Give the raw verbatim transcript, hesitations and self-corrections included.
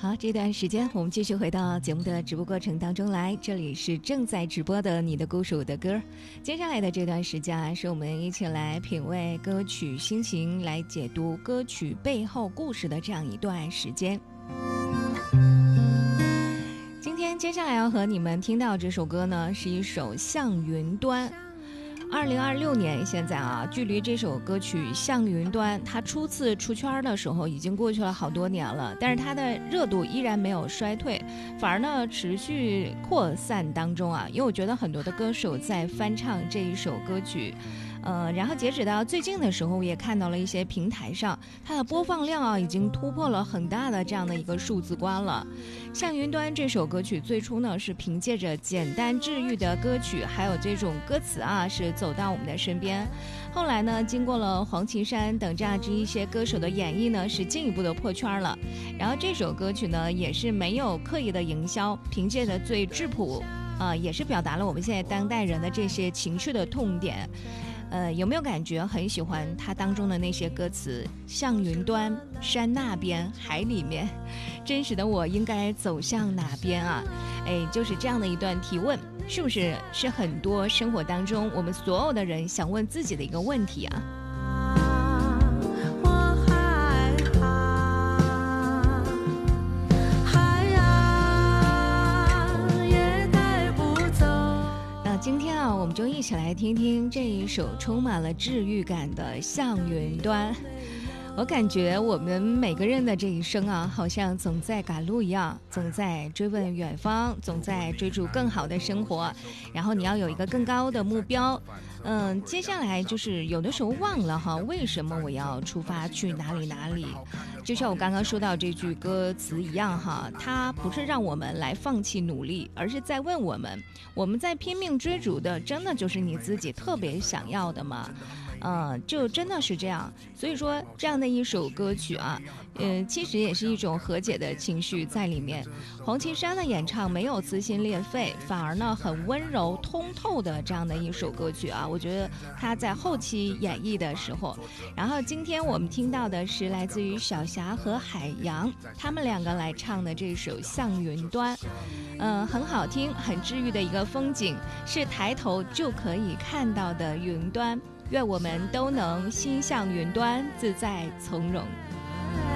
好，这段时间我们继续回到节目的直播过程当中来，这里是正在直播的你的故事我的歌。接下来的这段时间啊，是我们一起来品味歌曲心情，来解读歌曲背后故事的这样一段时间。今天接下来要和你们听到这首歌呢，是一首《向云端》。二零二六年现在啊，距离这首歌曲《向云端》它初次出圈的时候已经过去了好多年了，但是它的热度依然没有衰退，反而呢持续扩散当中啊。因为我觉得很多的歌手在翻唱这一首歌曲，呃，然后截止到最近的时候，我也看到了一些平台上它的播放量啊已经突破了很大的这样的一个数字关了。《向云端》这首歌曲最初呢是凭借着简单治愈的歌曲，还有这种歌词啊是走到我们的身边。后来呢，经过了黄绮珊等这样这一些歌手的演绎呢，是进一步的破圈了。然后这首歌曲呢也是没有刻意的营销，凭借着最质朴，呃，也是表达了我们现在当代人的这些情绪的痛点。呃，有没有感觉很喜欢它当中的那些歌词？向云端，山那边，海里面，真实的我应该走向哪边啊？哎，就是这样的一段提问，是不是是很多生活当中我们所有的人想问自己的一个问题啊？今天啊，我们就一起来听听这一首充满了治愈感的《向云端》。我感觉我们每个人的这一生啊，好像总在赶路一样，总在追问远方，总在追逐更好的生活，然后你要有一个更高的目标。嗯，接下来就是有的时候忘了哈，为什么我要出发去哪里哪里？就像我刚刚说到这句歌词一样哈，它不是让我们来放弃努力，而是在问我们，我们在拼命追逐的，真的就是你自己特别想要的吗？嗯，就真的是这样。所以说这样的一首歌曲啊，呃，其实也是一种和解的情绪在里面。黄绮珊的演唱没有撕心裂肺，反而呢很温柔通透的这样的一首歌曲啊，我觉得她在后期演绎的时候。然后今天我们听到的是来自于小霞和海洋他们两个来唱的这首《向云端》。嗯，很好听，很治愈的一个风景，是抬头就可以看到的云端。愿我们都能心向云端，自在从容。